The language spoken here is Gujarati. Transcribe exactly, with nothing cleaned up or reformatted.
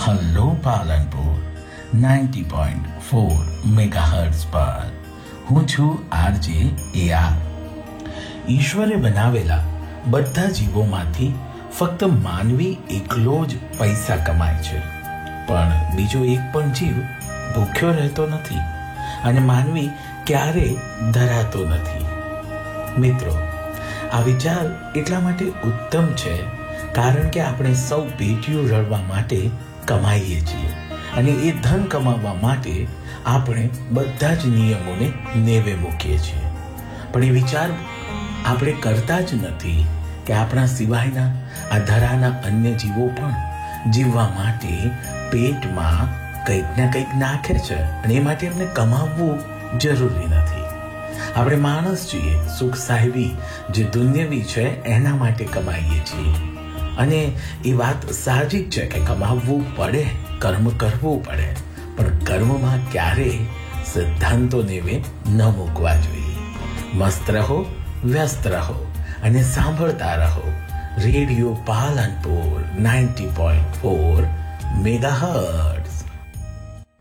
Hello Palanpur ninety point four megahertz પર હું છું આરજે એઆર. ઈશ્વરે બનાવેલા બધા જીવોમાંથી ફક્ત માનવી એકલો જ પૈસા કમાય છે, પણ બીજો એક પણ જીવ ભૂખ્યો રહેતો નથી અને માનવી ક્યારેય ધરાતો નથી. મિત્રો, આ વિચાર એટલા માટે ઉત્તમ છે કારણ કે આપણે સૌ પેટીઓ રળવા માટે કમાઈએ છીએ અને એ ધન કમાવવા માટે આપણે બધા જ નિયમોને નેવે મૂકીએ છીએ. પણ એ વિચાર આપણે કરતા જ નથી કે આપણા સિવાયના આ ધરાના અન્ય જીવો પણ જીવવા માટે પેટમાં કંઈક ના કંઈક નાખે છે અને એ માટે એમને કમાવવું જરૂરી નથી. આપણે માણસ છીએ, સુખ સાહેબી જે દુન્યવી છે એના માટે કમાઈએ છીએ અને એ વાત સાહજિક છે કે કમાવવું પડે, કર્મ કરવું પડે, પણ કર્મમાં ક્યારેય સિદ્ધાંતો નેવે ન મૂકવા જોઈએ. મસ્ત રહો, વ્યસ્ત રહો અને સાંભળતા રહો radio Palanpur ninety point four megahertz.